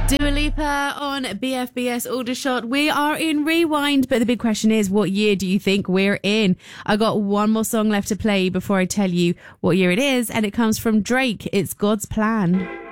Dua Lipa on BFBS Aldershot. We are in Rewind, but the big question is, what year do you think we're in? I got one more song left to play before I tell you what year it is, and it comes from Drake. It's God's Plan.